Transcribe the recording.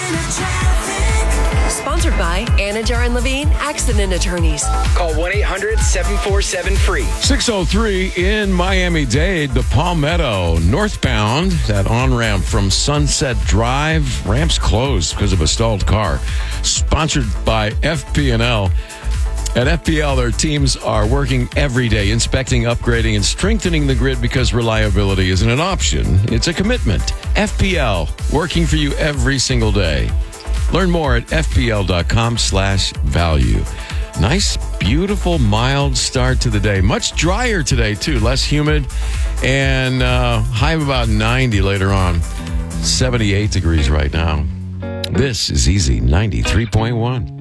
Sponsored by Anajar and Levine Accident Attorneys. Call 1-800-747-FREE. 6:03 in Miami-Dade, the Palmetto northbound, that on-ramp from Sunset Drive. Ramp's closed because of a stalled car. Sponsored by FP&L. At FPL, their teams are working every day, inspecting, upgrading, and strengthening the grid because reliability isn't an option. It's a commitment. FPL, working for you every single day. Learn more at fpl.com/value. Nice, beautiful, mild start to the day. Much drier today, too. Less humid and high of about 90 later on. 78 degrees right now. This is Easy 93.1.